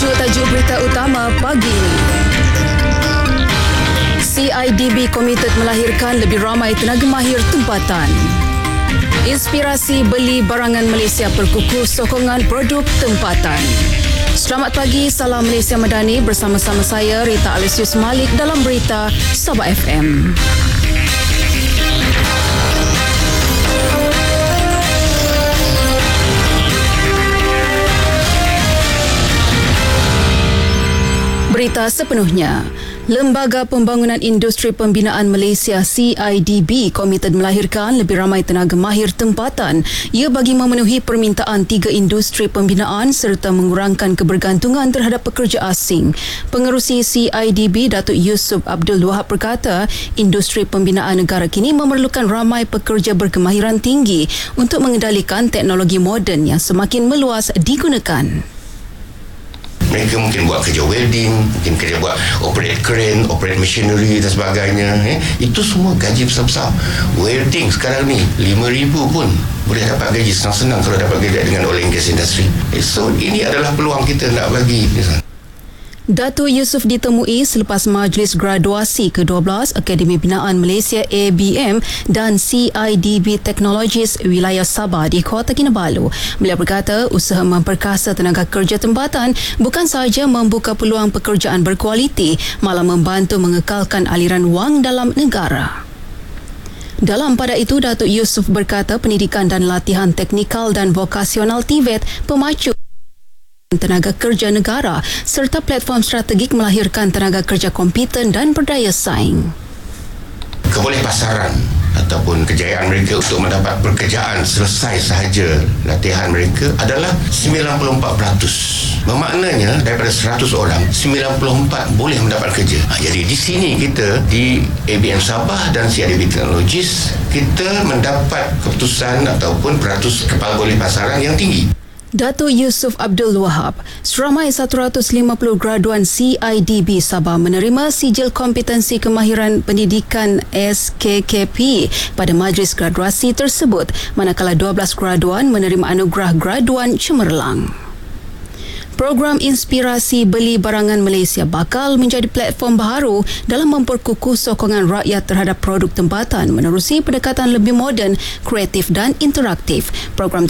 Tajuk berita utama pagi ini. CIDB komited melahirkan lebih ramai tenaga mahir tempatan. Inspirasi beli barangan Malaysia perkukuh sokongan produk tempatan. Selamat pagi, salam Malaysia Madani, bersama-sama saya Rita Alisius Malik dalam berita Sabah FM. Berita sepenuhnya. Lembaga Pembangunan Industri Pembinaan Malaysia CIDB komited melahirkan lebih ramai tenaga mahir tempatan. Ia bagi memenuhi permintaan 3 industri pembinaan serta mengurangkan kebergantungan terhadap pekerja asing. Pengerusi CIDB Datuk Yusof Abdul Wahab berkata, industri pembinaan negara kini memerlukan ramai pekerja berkemahiran tinggi untuk mengendalikan teknologi moden yang semakin meluas digunakan. Mereka mungkin buat kerja welding, mungkin kerja buat operate crane, operate machinery dan sebagainya. Itu semua gaji besar-besar. Welding sekarang ni 5,000 pun boleh dapat gaji senang-senang kalau dapat kerja dengan oil and gas industry. So ini adalah peluang kita nak bagi. Datuk Yusof ditemui selepas Majlis Graduasi ke-12 Akademi Binaan Malaysia ABM dan CIDB Technologies Wilayah Sabah di Kota Kinabalu. Beliau berkata usaha memperkasa tenaga kerja tempatan bukan sahaja membuka peluang pekerjaan berkualiti, malah membantu mengekalkan aliran wang dalam negara. Dalam pada itu, Datuk Yusof berkata pendidikan dan latihan teknikal dan vokasional TVET pemacu tenaga kerja negara serta platform strategik melahirkan tenaga kerja kompeten dan berdaya saing. Kebolehpasaran ataupun kejayaan mereka untuk mendapat pekerjaan selesai sahaja latihan mereka adalah 94%. Bermaknanya daripada 100 orang, 94 boleh mendapat kerja. Jadi di sini kita di ABM Sabah dan CIDB Technologies kita mendapat keputusan ataupun peratus kepala bolehpasaran yang tinggi. Datuk Yusof Abdul Wahab, seramai 150 graduan CIDB Sabah menerima sijil kompetensi kemahiran pendidikan SKKP pada majlis graduasi tersebut, manakala 12 graduan menerima anugerah graduan cemerlang. Program Inspirasi Beli Barangan Malaysia bakal menjadi platform baharu dalam memperkukuh sokongan rakyat terhadap produk tempatan menerusi pendekatan lebih moden, kreatif dan interaktif. Program